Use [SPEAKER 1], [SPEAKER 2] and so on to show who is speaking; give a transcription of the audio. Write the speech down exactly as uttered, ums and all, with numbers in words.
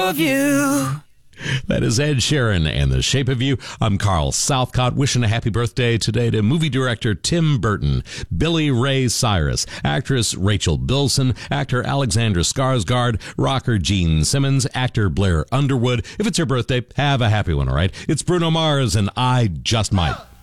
[SPEAKER 1] of You.
[SPEAKER 2] That is Ed Sheeran and The Shape of You. I'm Carl Southcott, wishing a happy birthday today to movie director Tim Burton, Billy Ray Cyrus, actress Rachel Bilson, actor Alexandra Skarsgård, rocker Gene Simmons, actor Blair Underwood. If it's your birthday, have a happy one, all right? It's Bruno Mars and I Just Might.